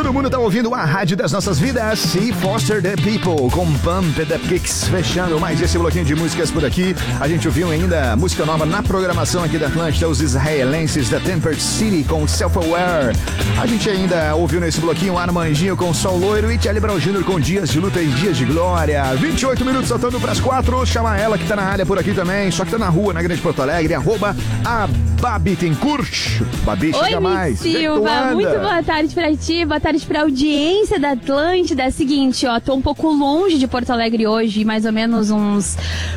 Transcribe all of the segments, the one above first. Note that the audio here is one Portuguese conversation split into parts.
Todo mundo tá ouvindo a rádio das nossas vidas e Foster the People com Pump the Kicks, fechando mais esse bloquinho de músicas por aqui. A gente ouviu ainda música nova na programação aqui da Atlântida, os israelenses da Tempered City com Self-Aware. A gente ainda ouviu nesse bloquinho Armandinho com Sol Loiro e Charlie Brown Jr. com Dias de Luta e Dias de Glória. 28 minutos saltando pras 4, chama ela que tá na área por aqui também, só que tá na rua, na Grande Porto Alegre, @ Babi Tencourt. Babi, chega mais. Silva, muito boa tarde pra ti, boa tarde pra audiência da Atlântida. É o seguinte, ó, tô um pouco longe de Porto Alegre hoje, mais ou menos uns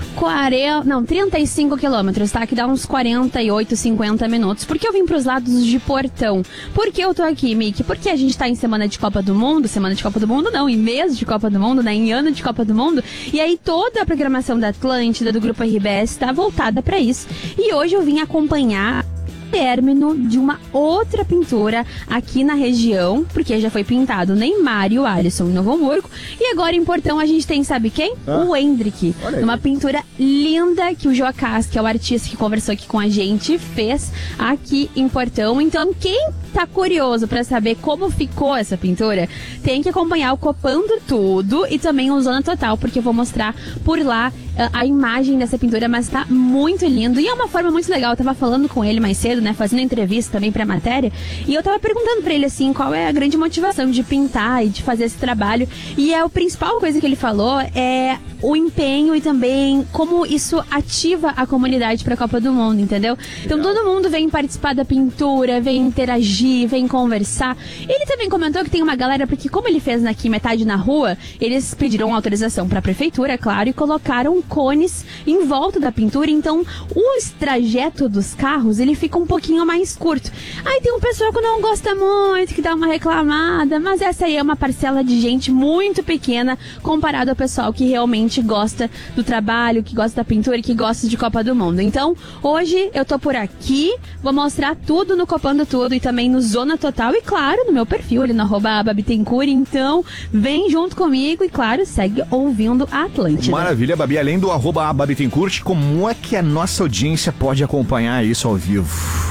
35 quilômetros, tá? Que dá uns 48, 50 minutos. Por que eu vim pros lados de Portão? Por que eu tô aqui, Mick? Porque a gente tá em semana de Copa do Mundo, em mês de Copa do Mundo, né? Em ano de Copa do Mundo. E aí toda a programação da Atlântida, do Grupo RBS, tá voltada pra isso. E hoje eu vim acompanhar término de uma outra pintura aqui na região, porque já foi pintado o Neymar e o Alisson em Novo Hamburgo, e agora em Portão a gente tem, sabe quem? O Hendrick, uma pintura linda que o Joacás, que é o artista que conversou aqui com a gente, fez aqui em Portão. Então quem tá curioso pra saber como ficou essa pintura, tem que acompanhar o Copando Tudo e também o Zona Total, porque eu vou mostrar por lá a imagem dessa pintura, mas tá muito lindo e é uma forma muito legal. Eu tava falando com ele mais cedo, né, fazendo entrevista também pra matéria, e eu tava perguntando pra ele, assim, qual é a grande motivação de pintar e de fazer esse trabalho, e a principal coisa que ele falou é o empenho e também como isso ativa a comunidade pra Copa do Mundo, entendeu? Então todo mundo vem participar da pintura, vem interagir, vem conversar. Ele também comentou que tem uma galera, porque como ele fez aqui metade na rua, eles pediram autorização pra prefeitura, claro, e colocaram cones em volta da pintura, então o trajeto dos carros, ele fica um pouquinho mais curto. Aí tem um pessoal que não gosta muito, que dá uma reclamada, mas essa aí é uma parcela de gente muito pequena comparado ao pessoal que realmente gosta do trabalho, que gosta da pintura e que gosta de Copa do Mundo. Então, hoje eu tô por aqui, vou mostrar tudo no Copando Tudo e também no Zona Total e, claro, no meu perfil, ali no @babitencourt. Então, vem junto comigo e, claro, segue ouvindo a Atlântida. Maravilha, Babi. Além do @babitencourt, como é que a nossa audiência pode acompanhar isso ao vivo?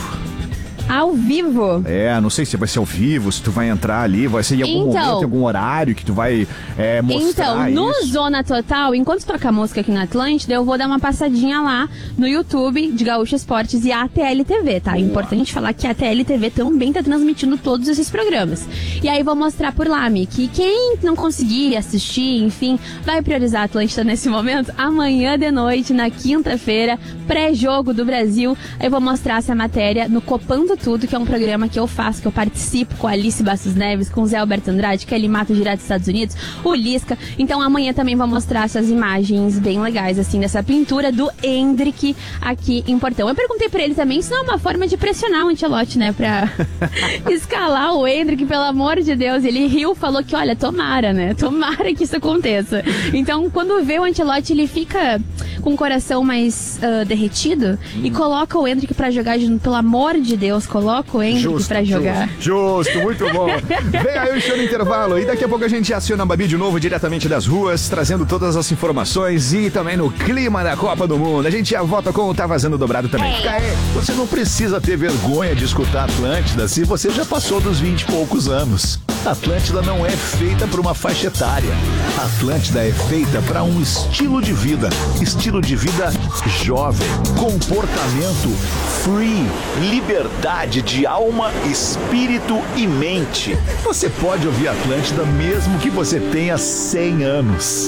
Ao vivo? Não sei se vai ser ao vivo, se tu vai entrar ali, vai ser em algum momento, em algum horário que tu vai mostrar. Então, no Zona Total, enquanto toca a música aqui na Atlântida, eu vou dar uma passadinha lá no YouTube de Gaúcha Esportes e a ATL TV, tá? É importante falar que a ATL TV também tá transmitindo todos esses programas. E aí vou mostrar por lá, Mick, quem não conseguir assistir, enfim, vai priorizar a Atlântida nesse momento, amanhã de noite, na quinta-feira, pré-jogo do Brasil, eu vou mostrar essa matéria no Copando Tudo, que é um programa que eu faço, que eu participo com a Alice Bastos Neves, com o Zé Alberto Andrade, Kelly Mato, direto dos Estados Unidos, o Lisca. Então amanhã também vou mostrar essas imagens bem legais, assim, dessa pintura do Hendrick aqui em Portão. Eu perguntei pra ele também se não é uma forma de pressionar o Ancelotti, né, pra escalar o Hendrick, pelo amor de Deus. Ele riu, falou que, olha, tomara, né, tomara que isso aconteça. Então, quando vê o Ancelotti, ele fica com o coração mais derretido e coloca o Hendrick pra jogar, pelo amor de Deus, coloca o Hendrick pra jogar. Justo, muito bom. Vem aí o show no intervalo e daqui a pouco a gente aciona a Babi de novo, diretamente das ruas, trazendo todas as informações e também no clima da Copa do Mundo. A gente já volta com o Tá Vazando Dobrado também. Fica aí. Você não precisa ter vergonha de escutar Atlântida se você já passou dos 20 e poucos anos. Atlântida não é feita para uma faixa etária. Atlântida é feita para um estilo de vida. Estilo de vida jovem. Comportamento free. Liberdade de alma, espírito e mente. Você pode ouvir Atlântida mesmo que você tenha 100 anos.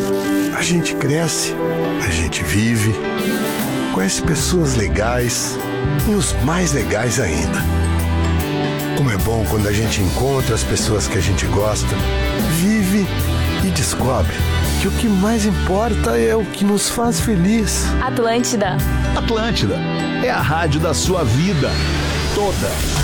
A gente cresce, a gente vive, conhece pessoas legais e os mais legais ainda. Como é bom quando a gente encontra as pessoas que a gente gosta, vive e descobre que o que mais importa é o que nos faz feliz. Atlântida. Atlântida é a rádio da sua vida toda.